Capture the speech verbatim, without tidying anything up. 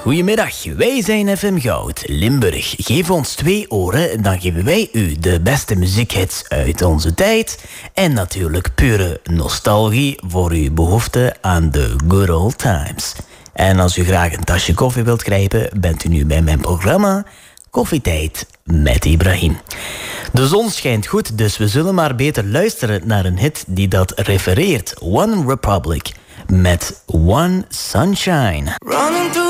Goedemiddag, wij zijn F M Goud, Limburg. Geef ons twee oren, dan geven wij u de beste muziekhits uit onze tijd. En natuurlijk pure nostalgie voor uw behoefte aan de good old times. En als u graag een tasje koffie wilt grijpen, bent u nu bij mijn programma Koffietijd met Ibrahim. De zon schijnt goed, dus we zullen maar beter luisteren naar een hit die dat refereert. One Republic met One Sunshine. Running through